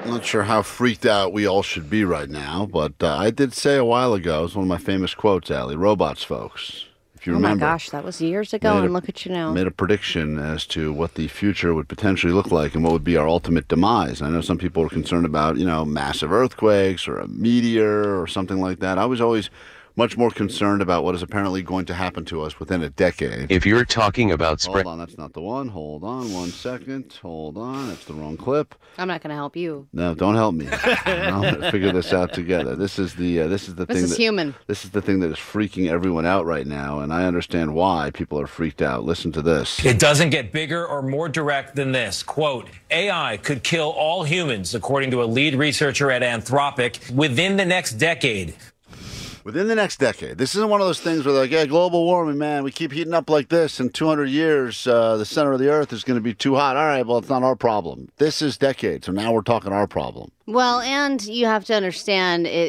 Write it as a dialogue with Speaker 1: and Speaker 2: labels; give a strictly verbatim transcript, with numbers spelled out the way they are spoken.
Speaker 1: I'm not sure how freaked out we all should be right now, but uh, I did say a while ago, it's one of my famous quotes, Allie, robots, folks. If you
Speaker 2: oh
Speaker 1: remember.
Speaker 2: my gosh, that was years ago, and
Speaker 1: a,
Speaker 2: look at you now.
Speaker 1: Made a prediction as to what the future would potentially look like and what would be our ultimate demise. I know some people are concerned about, you know, massive earthquakes or a meteor or something like that. I was always much more concerned about what is apparently going to happen to us within a decade.
Speaker 3: If you're talking about spread...
Speaker 1: Hold on, that's not the one. Hold on one second. Hold on, that's the wrong clip.
Speaker 2: I'm not going to help you.
Speaker 1: No, don't help me. I'm going to figure this out together. This is the uh, this is the
Speaker 2: this
Speaker 1: thing
Speaker 2: is
Speaker 1: that,
Speaker 2: human.
Speaker 1: This is the thing that is freaking everyone out right now, and I understand why people are freaked out. Listen to this.
Speaker 4: It doesn't get bigger or more direct than this. Quote, A I could kill all humans, according to a lead researcher at Anthropic, within the next decade.
Speaker 1: Within the next decade. This isn't one of those things where they're like, yeah, global warming, man, we keep heating up like this. In two hundred years, uh, the center of the earth is going to be too hot. All right, well, it's not our problem. This is decades, so now we're talking our problem.
Speaker 2: Well, and you have to understand, it,